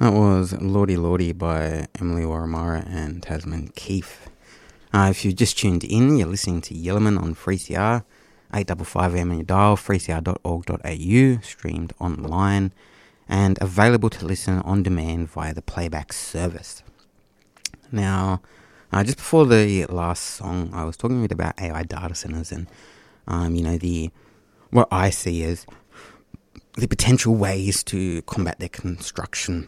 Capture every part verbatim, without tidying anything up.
That was Lordy Lordy by Emily Waramara and Tasman Keefe. Uh, if you just tuned in, you're listening to Yellowman on three C R, eight fifty-five A M on your dial, three c r dot org dot a u, streamed online, and available to listen on demand via the playback service. Now, uh, just before the last song, I was talking a bit about A I data centers and, um, you know, the what I see as the potential ways to combat their construction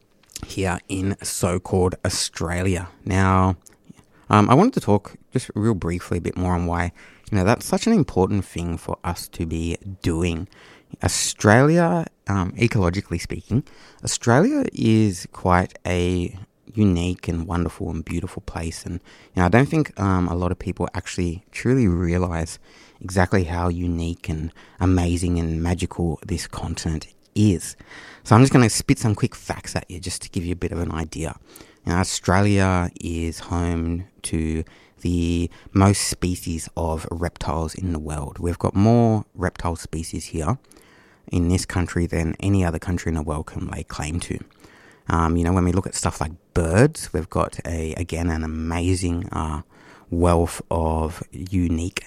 here in so-called Australia. Now, um, I wanted to talk just real briefly a bit more on why, you know, that's such an important thing for us to be doing. Australia, um, ecologically speaking, Australia is quite a unique and wonderful and beautiful place. And, you know, I don't think um, a lot of people actually truly realise exactly how unique and amazing and magical this continent is. So I'm just going to spit some quick facts at you just to give you a bit of an idea. You know, Australia is home to the most species of reptiles in the world. We've got more reptile species here in this country than any other country in the world can lay claim to. Um, you know, when we look at stuff like birds, we've got a again an amazing uh, wealth of unique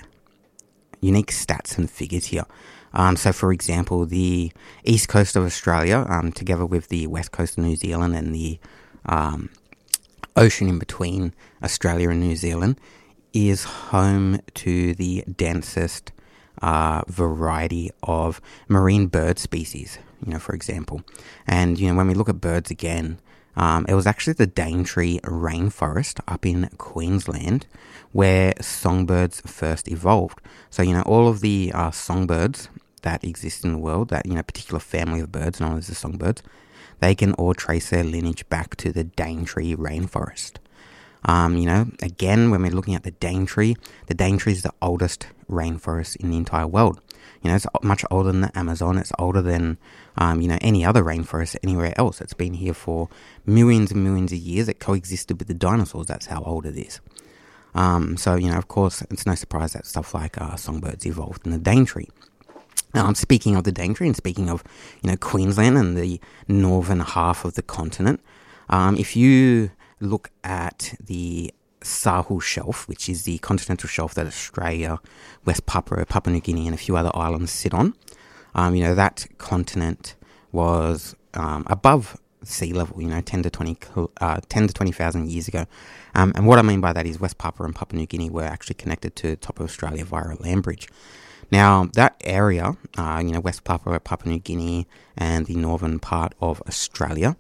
unique stats and figures here. Um, so, for example, the east coast of Australia, um, together with the west coast of New Zealand and the um, ocean in between Australia and New Zealand, is home to the densest uh, variety of marine bird species, you know, for example. And, you know, when we look at birds again, um, it was actually the Daintree rainforest up in Queensland where songbirds first evolved. So, you know, all of the uh, songbirds that exist in the world, that, you know, particular family of birds known as the songbirds, they can all trace their lineage back to the Daintree rainforest. Um, you know, again, when we're looking at the Daintree, the Daintree is the oldest rainforest in the entire world. You know, it's much older than the Amazon. It's older than, um, you know, any other rainforest anywhere else. It's been here for millions and millions of years. It coexisted with the dinosaurs. That's how old it is. Um, so, you know, of course, it's no surprise that stuff like uh, songbirds evolved in the Daintree. Um, speaking of the Daintree and speaking of, you know, Queensland and the northern half of the continent, um, if you look at the Sahul Shelf, which is the continental shelf that Australia, West Papua, Papua New Guinea and a few other islands sit on, um, you know, that continent was um, above sea level, you know, ten to twenty, uh, ten to twenty thousand years ago. Um, and what I mean by that is West Papua and Papua New Guinea were actually connected to the top of Australia via a land bridge. Now, that area, uh, you know, West Papua, Papua New Guinea, and the northern part of Australia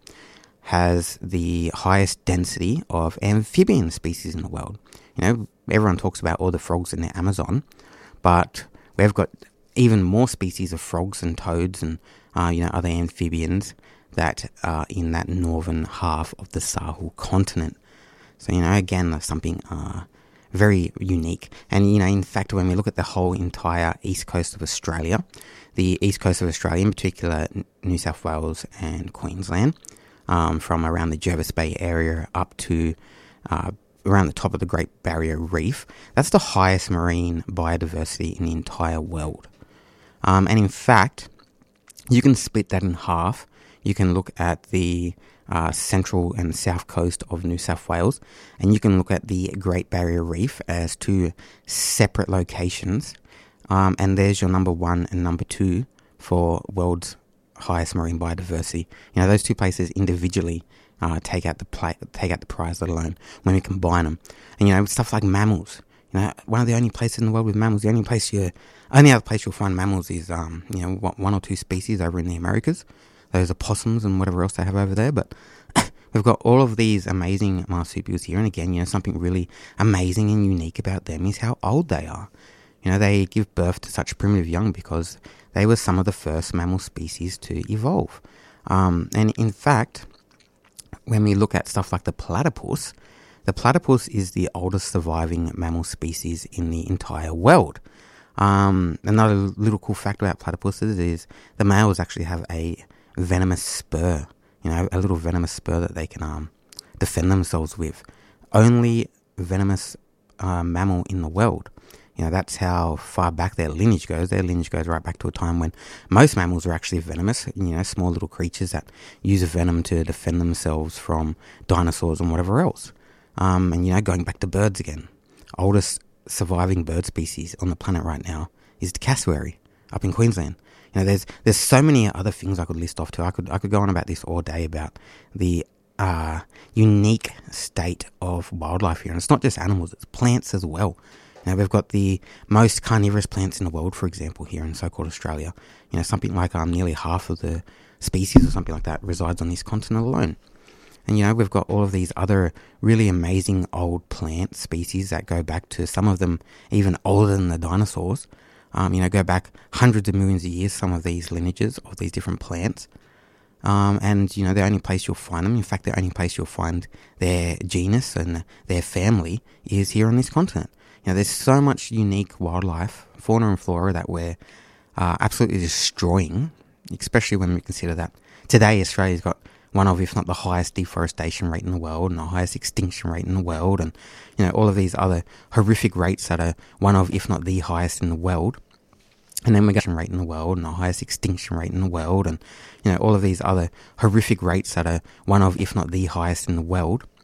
has the highest density of amphibian species in the world. You know, everyone talks about all the frogs in the Amazon, but we've got even more species of frogs and toads and, uh, you know, other amphibians that are in that northern half of the Sahul continent. So, you know, again, that's something uh, very unique. And, you know, in fact, when we look at the whole entire east coast of Australia, the east coast of Australia, in particular New South Wales and Queensland, um, from around the Jervis Bay area up to uh, around the top of the Great Barrier Reef, that's the highest marine biodiversity in the entire world. Um, and in fact, you can split that in half. You can look at the uh, central and south coast of New South Wales, and you can look at the Great Barrier Reef as two separate locations. Um, and there's your number one and number two for world's highest marine biodiversity. You know, those two places individually uh, take out the pla- take out the prize, let alone when we combine them. And, you know, stuff like mammals. You know, one of the only places in the world with mammals, the only place you, only other place you'll find mammals is, um, you know, one or two species over in the Americas. Those are possums and whatever else they have over there. But we've got all of these amazing marsupials here. And again, you know, something really amazing and unique about them is how old they are. You know, they give birth to such primitive young because they were some of the first mammal species to evolve. Um, and in fact, when we look at stuff like the platypus, the platypus is the oldest surviving mammal species in the entire world. Um, another little cool fact about platypuses is the males actually have a venomous spur, you know, a little venomous spur that they can um, defend themselves with. Only venomous uh, mammal in the world. You know, that's how far back their lineage goes. Their lineage goes right back to a time when most mammals were actually venomous, you know, small little creatures that use venom to defend themselves from dinosaurs and whatever else. Um, and, you know, going back to birds again. Oldest surviving bird species on the planet right now is the cassowary up in Queensland. You know, there's there's so many other things I could list off too. I could I could go on about this all day about the uh, unique state of wildlife here. And it's not just animals, it's plants as well. Now, we've got the most carnivorous plants in the world, for example, here in so-called Australia. You know, something like um, nearly half of the species or something like that resides on this continent alone. And, you know, we've got all of these other really amazing old plant species that go back to, some of them even older than the dinosaurs. Um, you know, go back hundreds of millions of years, some of these lineages of these different plants. Um, and, you know, the only place you'll find them, in fact, the only place you'll find their genus and their family is here on this continent. You know, there's so much unique wildlife, fauna and flora that we're uh, absolutely destroying, especially when we consider that today Australia's got one of, if not the highest deforestation rate in the world and the highest extinction rate in the world, and, you know, all of these other horrific rates that are one of, if not the highest in the world. And then we got rate in the world and the highest extinction rate in the world, and, you know, all of these other horrific rates that are one of, if not the highest in the world.